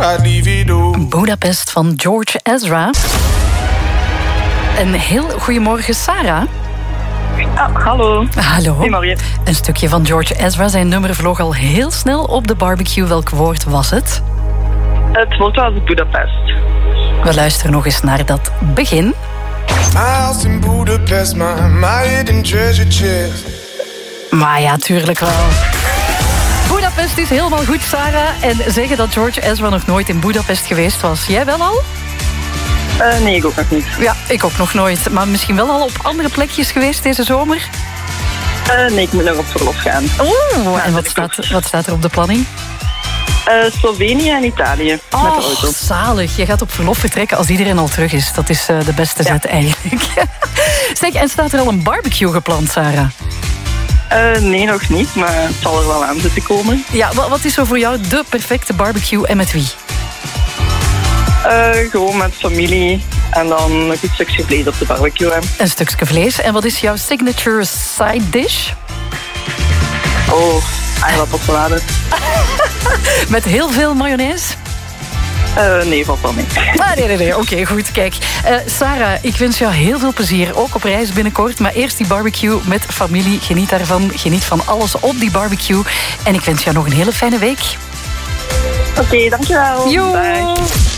I'd leave it all. Budapest van George Ezra. Een heel goedemorgen, Sarah. Hallo. Hallo. Goedemorgen. Een stukje van George Ezra. Zijn nummer vloog al heel snel op de barbecue. Welk woord was het? Het woord was Budapest. We luisteren nog eens naar dat begin. My house in Budapest, my hidden treasure chest. Maar ja, tuurlijk wel. Budapest is helemaal goed, Sarah. En zeggen dat George Ezra nog nooit in Budapest geweest was. Jij wel al? Nee, ik ook nog niet. Ja, ik ook nog nooit. Maar misschien wel al op andere plekjes geweest deze zomer? Nee, ik moet nog op verlof gaan. Oeh, en wat staat er op de planning? Slovenië en Italië, met de auto. Zalig. Je gaat op verlof vertrekken als iedereen al terug is. Dat is de beste zet eigenlijk. Zeg, en staat er al een barbecue gepland, Sarah? Nee, nog niet, maar het zal er wel aan zitten komen. Ja, wat is zo voor jou de perfecte barbecue en met wie? Gewoon met familie en dan een goed stukje vlees op de barbecue. Een stukje vlees. En wat is jouw signature side dish? Oh, aardappelsalade. Met heel veel mayonaise? Nee, valt wel niet. Nee. Oké, goed. Kijk, Sarah, ik wens jou heel veel plezier. Ook op reis binnenkort. Maar eerst die barbecue met familie. Geniet daarvan. Geniet van alles op die barbecue. En ik wens jou nog een hele fijne week. Oké, dankjewel. Yo. Bye.